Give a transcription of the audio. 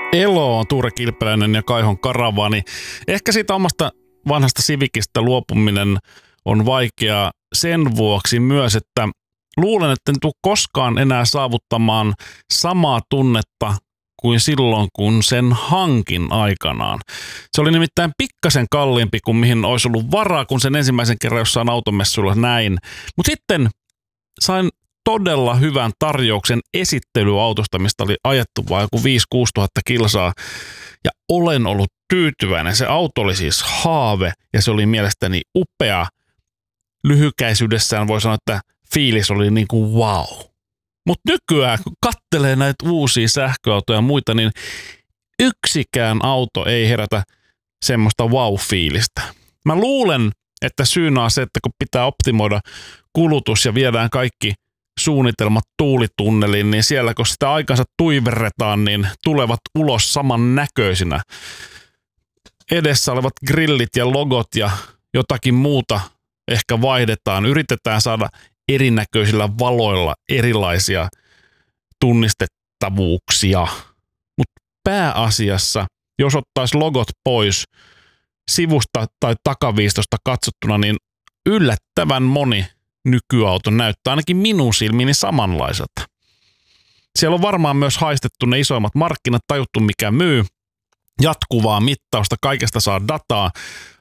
Elo, Tuure Kilpeläinen ja Kaihon Karavaani. Ehkä siitä omasta vanhasta Civicistä luopuminen on vaikeaa sen vuoksi myös, että luulen, että en tule koskaan enää saavuttamaan samaa tunnetta kuin silloin, kun sen hankin aikanaan. Se oli nimittäin pikkasen kalliimpi kuin mihin olisi ollut varaa, kun sen ensimmäisen kerran jossain automessuilla näin. Mutta sitten sain todella hyvän tarjouksen esittelyautosta, mistä oli ajettu vain joku 5-6 tuhatta kilsaa. Ja olen ollut tyytyväinen. Se auto oli siis haave ja se oli mielestäni upea. Lyhykäisyydessään voi sanoa, että fiilis oli niin kuin wow. Mutta nykyään, kun katselee näitä uusia sähköautoja ja muita, niin yksikään auto ei herätä semmoista wow-fiilistä. Mä luulen, että syynä on se, että kun pitää optimoida kulutus ja viedään kaikki suunnitelmat tuulitunneliin, niin siellä kun sitä aikansa tuiverretaan, niin tulevat ulos saman näköisinä. Edessä olevat grillit ja logot ja jotakin muuta ehkä vaihdetaan. Yritetään saada erinäköisillä valoilla erilaisia tunnistettavuuksia. Mutta pääasiassa, jos ottaisi logot pois sivusta tai takaviistosta katsottuna, niin yllättävän moni nykyauto näyttää ainakin minun silmiini samanlaiselta. Siellä on varmaan myös haistettu ne isoimmat markkinat, tajuttu mikä myy, jatkuvaa mittausta, kaikesta saa dataa.